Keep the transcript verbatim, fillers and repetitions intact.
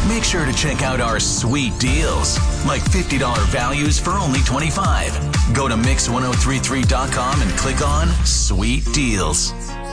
Make sure to check out our sweet deals, like fifty dollars values for only twenty-five dollars. Go to mix ten thirty-three dot com and click on Sweet Deals.